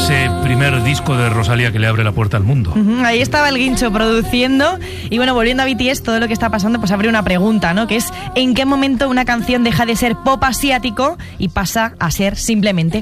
ese primer disco de Rosalía que le abre la puerta al mundo. Ahí estaba el Guincho produciendo. Y bueno, volviendo a BTS, todo lo que está pasando, pues abre una pregunta, ¿no? Que es, ¿en qué momento una canción deja de ser pop asiático y pasa a ser simplemente